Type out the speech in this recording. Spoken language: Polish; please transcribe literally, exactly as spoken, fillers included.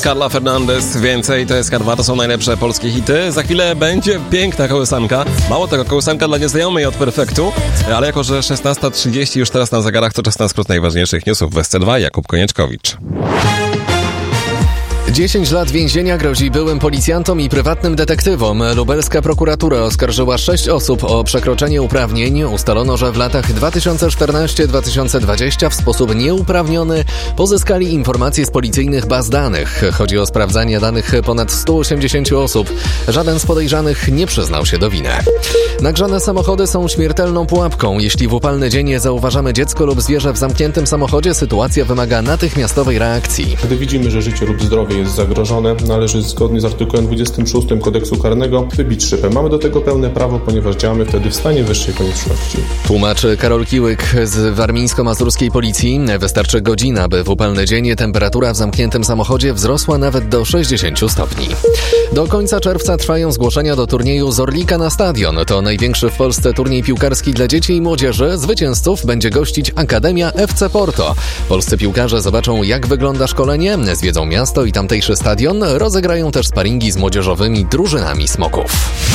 Carla Fernandez. Więcej to jest K dwa, to są najlepsze polskie hity. Za chwilę będzie piękna kołysanka. Mało tego, kołysanka dla nieznajomej od Perfektu. Ale jako, że szesnasta trzydzieści już teraz na zegarach, to czas na skrót najważniejszych newsów w S C dwa. Jakub Konieczkowicz. dziesięć lat więzienia grozi byłym policjantom i prywatnym detektywom. Lubelska prokuratura oskarżyła sześć osób o przekroczenie uprawnień. Ustalono, że w latach dwa tysiące czternasty do dwa tysiące dwudziestego w sposób nieuprawniony pozyskali informacje z policyjnych baz danych. Chodzi o sprawdzanie danych ponad stu osiemdziesięciu osób. Żaden z podejrzanych nie przyznał się do winy. Nagrzane samochody są śmiertelną pułapką. Jeśli w upalny dzień zauważamy dziecko lub zwierzę w zamkniętym samochodzie, sytuacja wymaga natychmiastowej reakcji. Gdy widzimy, że życie lub zdrowie jest zagrożone, należy zgodnie z artykułem dwudziestym szóstym Kodeksu Karnego wybić szybę. Mamy do tego pełne prawo, ponieważ działamy wtedy w stanie wyższej konieczności. Tłumaczy Karol Kiłyk z warmińsko-mazurskiej policji. Wystarczy godzina, by w upalny dzień temperatura w zamkniętym samochodzie wzrosła nawet do sześćdziesięciu stopni. Do końca czerwca trwają zgłoszenia do turnieju z Orlika na stadion. To największy w Polsce turniej piłkarski dla dzieci i młodzieży. Zwycięzców będzie gościć Akademia F C Porto. Polscy piłkarze zobaczą, jak wygląda szkolenie, zwiedzą miasto i tamtejszy stadion, rozegrają też sparingi z młodzieżowymi drużynami Smoków.